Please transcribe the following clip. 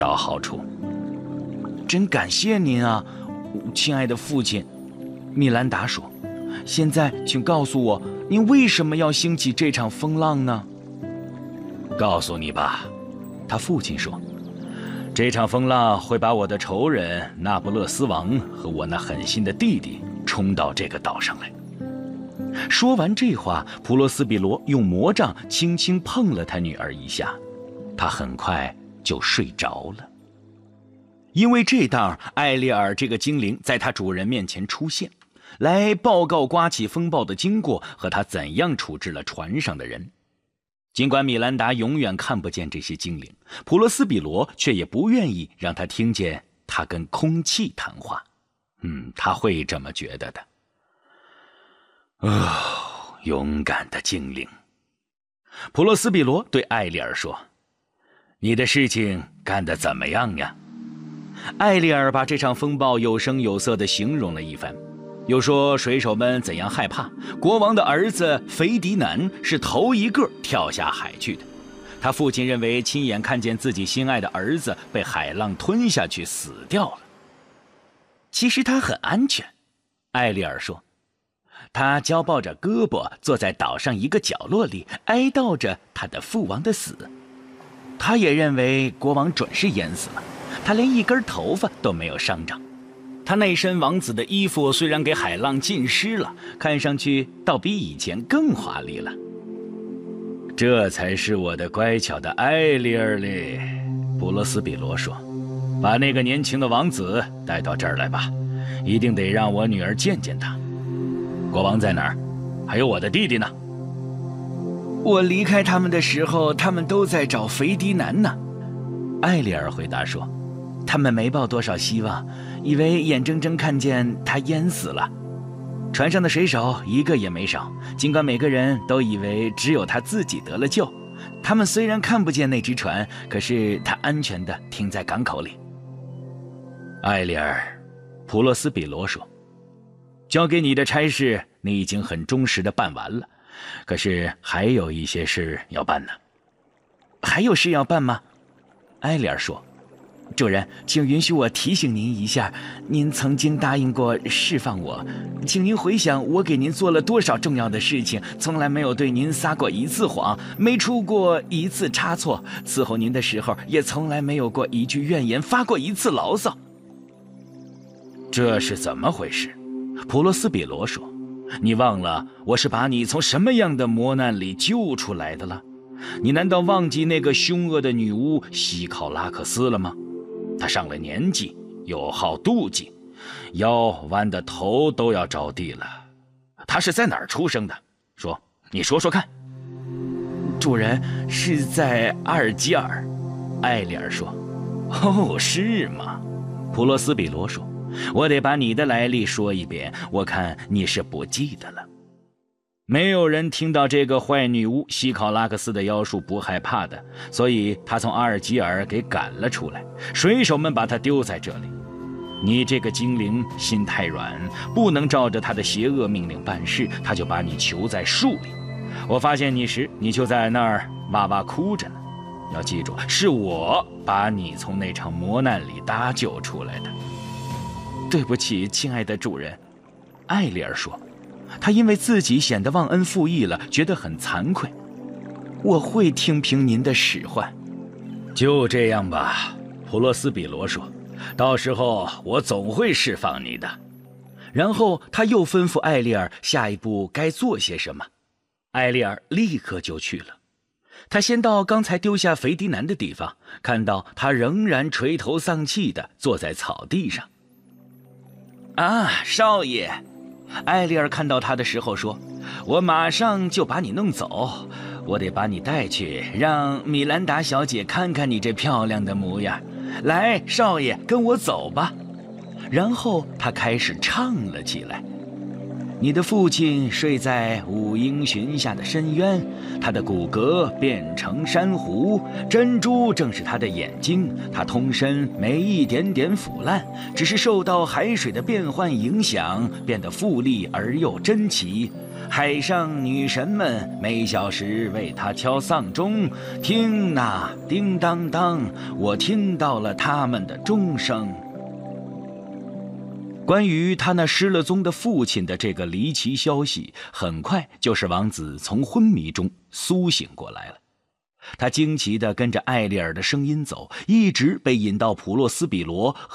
到好处。真感谢您啊，亲爱的父亲。米兰达说，现在请告诉我，您为什么要兴起这场风浪呢？告诉你吧，他父亲说，这场风浪会把我的仇人那不勒斯王和我那狠心的弟弟冲到这个岛上来。说完这话，普罗斯比罗用魔杖轻轻碰了他女儿一下，他很快就睡着了。因为这当艾丽尔这个精灵在他主人面前出现，来报告刮起风暴的经过和他怎样处置了船上的人。尽管米兰达永远看不见这些精灵，普罗斯比罗却也不愿意让他听见他跟空气谈话。他会这么觉得的。勇敢的精灵。普罗斯比罗对艾丽尔说，你的事情干得怎么样呀？艾丽尔把这场风暴有声有色地形容了一番，又说水手们怎样害怕，国王的儿子腓迪南是头一个跳下海去的。他父亲认为亲眼看见自己心爱的儿子被海浪吞下去死掉了。其实他很安全，艾丽尔说，他交抱着胳膊坐在岛上一个角落里，哀悼着他的父王的死。他也认为国王准是淹死了，他连一根头发都没有伤着。他那身王子的衣服虽然给海浪浸湿了，看上去倒比以前更华丽了。这才是我的乖巧的艾丽尔哩，普罗斯比罗说，把那个年轻的王子带到这儿来吧，一定得让我女儿见见他。国王在哪儿？还有我的弟弟呢？我离开他们的时候，他们都在找腓迪南呢。艾丽尔回答说，他们没抱多少希望，以为眼睁睁看见他淹死了。船上的水手一个也没少，尽管每个人都以为只有他自己得了救。他们虽然看不见那只船，可是他安全地停在港口里。艾丽尔，普罗斯比罗说，交给你的差事你已经很忠实地办完了，可是还有一些事要办呢。还有事要办吗？艾丽尔说，主人，请允许我提醒您一下，您曾经答应过释放我，请您回想我给您做了多少重要的事情，从来没有对您撒过一次谎，没出过一次差错，伺候您的时候也从来没有过一句怨言，发过一次牢骚。这是怎么回事？普罗斯比罗说，你忘了我是把你从什么样的磨难里救出来的了？你难道忘记那个凶恶的女巫西考拉克斯了吗？她上了年纪，又好妒忌，腰弯的头都要着地了。她是在哪儿出生的？你说说看。主人，是在阿尔及尔。艾丽尔说。哦，是吗？普罗斯比罗说，我得把你的来历说一遍，我看你是不记得了。没有人听到这个坏女巫西考拉克斯的妖术不害怕的，所以他从阿尔及尔给赶了出来，水手们把他丢在这里。你这个精灵心太软，不能照着他的邪恶命令办事，他就把你囚在树里。我发现你时，你就在那儿哇哇哭着呢。要记住，是我把你从那场磨难里搭救出来的。对不起，亲爱的主人，艾丽尔说。他因为自己显得忘恩负义了，觉得很惭愧。我会听凭您的使唤。就这样吧，普罗斯比罗说，到时候我总会释放你的。然后他又吩咐艾丽尔下一步该做些什么。艾丽尔立刻就去了。他先到刚才丢下腓迪南的地方，看到他仍然垂头丧气地坐在草地上。啊，少爷！艾丽尔看到他的时候说，我马上就把你弄走，我得把你带去，让米兰达小姐看看你这漂亮的模样。来，少爷，跟我走吧。然后他开始唱了起来。你的父亲睡在5英寻下的深渊，他的骨骼变成珊瑚，珍珠正是他的眼睛，他通身没一点点腐烂，只是受到海水的变换影响，变得富丽而又珍奇。 海上女神们每小时为他敲丧钟，听呐，叮当当，我听到了他们的钟声。关于他那失了踪的父亲的这个离奇消息，很快就使王子从昏迷中苏醒过来了。他惊奇地跟着艾丽尔的声音走，一直被引到普洛斯比罗